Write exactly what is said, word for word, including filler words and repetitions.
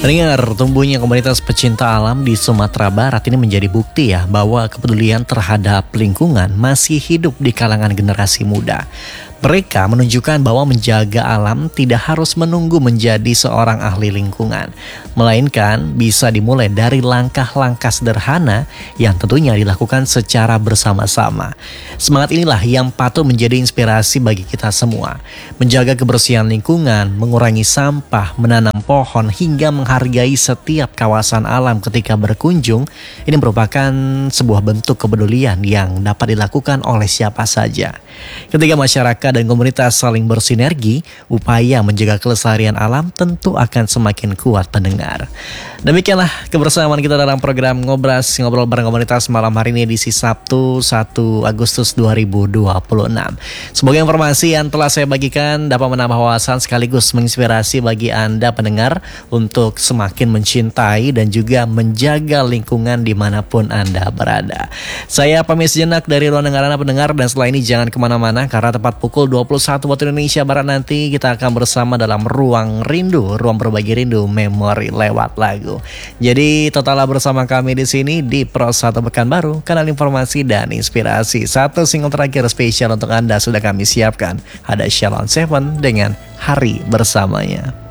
Dengar, tumbuhnya komunitas pecinta alam di Sumatera Barat ini menjadi bukti ya bahwa kepedulian terhadap lingkungan masih hidup di kalangan generasi muda. Mereka menunjukkan bahwa menjaga alam tidak harus menunggu menjadi seorang ahli lingkungan, melainkan bisa dimulai dari langkah-langkah sederhana yang tentunya dilakukan secara bersama-sama. Semangat inilah yang patut menjadi inspirasi bagi kita semua. Menjaga kebersihan lingkungan, mengurangi sampah, menanam pohon, hingga menghargai setiap kawasan alam ketika berkunjung, ini merupakan sebuah bentuk kepedulian yang dapat dilakukan oleh siapa saja. Ketika masyarakat dan komunitas saling bersinergi, upaya menjaga kelestarian alam tentu akan semakin kuat pendengar. Demikianlah kebersamaan kita dalam program Ngobras, Ngobrol bareng Komunitas malam hari ini edisi Sabtu satu Agustus dua ribu dua puluh enam. Semoga informasi yang telah saya bagikan dapat menambah wawasan sekaligus menginspirasi bagi Anda pendengar untuk semakin mencintai dan juga menjaga lingkungan dimanapun Anda berada. Saya pamit sejenak dari ruang dengar Anda pendengar, dan setelah ini jangan kemana-mana karena tepat pukul dua puluh satu waktu Indonesia Barat nanti kita akan bersama dalam Ruang Rindu, ruang berbagi rindu memori lewat lagu. Jadi totallah bersama kami di sini di Pro satu Pekanbaru, kanal informasi dan inspirasi. Satu single terakhir spesial untuk Anda sudah kami siapkan. Ada Shalon Seven dengan Hari Bersamanya.